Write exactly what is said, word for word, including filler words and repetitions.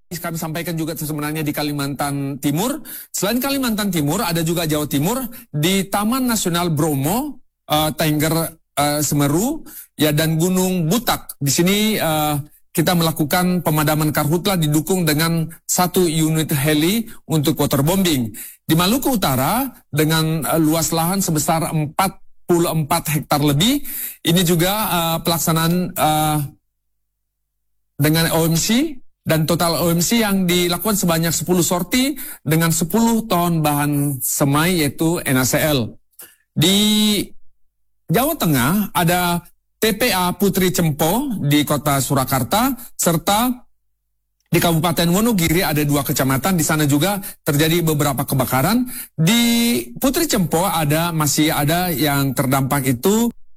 Kami sampaikan juga sebenarnya di Kalimantan Timur. Selain Kalimantan Timur, ada juga Jawa Timur di Taman Nasional Bromo, uh, Tengger uh, Semeru, ya, dan Gunung Butak. Di sini uh, kita melakukan pemadaman karhutla didukung dengan satu unit heli untuk waterbombing. Di Maluku Utara dengan uh, luas lahan sebesar empat puluh empat hektar lebih, ini juga uh, pelaksanaan uh, dengan O M C. Dan total O M C yang dilakukan sebanyak sepuluh sorti dengan sepuluh ton bahan semai yaitu N A C L. Di Jawa Tengah ada T P A Putri Cempo di kota Surakarta, serta di Kabupaten Wonogiri ada dua kecamatan. Di sana juga terjadi beberapa kebakaran. Di Putri Cempo ada masih ada yang terdampak itu